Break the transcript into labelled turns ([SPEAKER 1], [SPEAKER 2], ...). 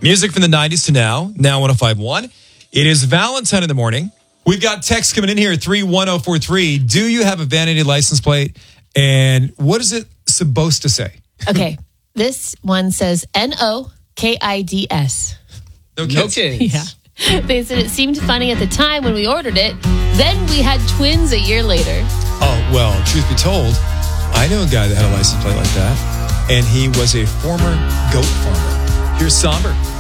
[SPEAKER 1] Music from the 90s to now 105.1. It is Valentine in the morning. We've got text coming in here, 31043. Do you have a vanity license plate? And what is it supposed to say?
[SPEAKER 2] Okay. This one says NOKIDS.
[SPEAKER 1] No kids.
[SPEAKER 2] Yeah. They said it seemed funny at the time when we ordered it. Then we had twins a year later.
[SPEAKER 1] Oh, well, truth be told, I know a guy that had a license plate like that, and he was a former goat farmer. Here's Somber.